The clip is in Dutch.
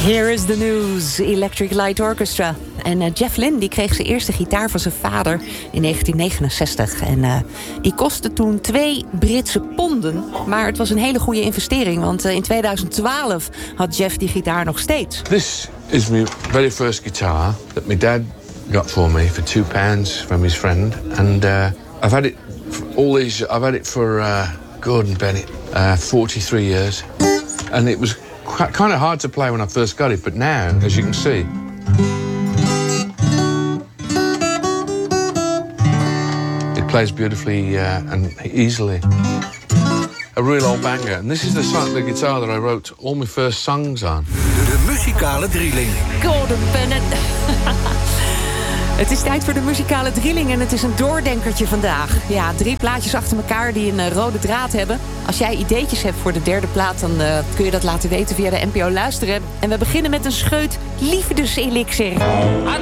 Here is the news, Electric Light Orchestra. En Jeff Lynne die kreeg zijn eerste gitaar van zijn vader in 1969. En die kostte toen 2 Britse ponden. Maar het was een hele goede investering, want in 2012 had Jeff die gitaar nog steeds. This is my very first guitar that my dad got for me for £2 from his friend. And I've had it for all these. I've had it for Gordon Bennett 43 years, and it was kind of hard to play when I first got it, but now, as you can see, it plays beautifully and easily. A real old banger. And this is the guitar that I wrote all my first songs on. De muzikale drilling. Gordon Bennett. Het is tijd voor de muzikale drilling en het is een doordenkertje vandaag. Ja, 3 plaatjes achter elkaar die een rode draad hebben. Als jij ideetjes hebt voor de derde plaat, dan kun je dat laten weten via de NPO Luisteren. En we beginnen met een scheut liefdeselixer.